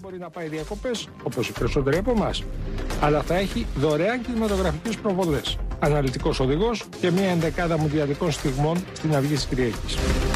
μπορεί να πάει διακοπές, όπως οι περισσότεροι από εμάς, αλλά θα έχει δωρεάν κινηματογραφικές προβολές, αναλυτικός οδηγός και μια ενδεκάδα μουντιαλικών στιγμών στην αυγή της Κυριακής.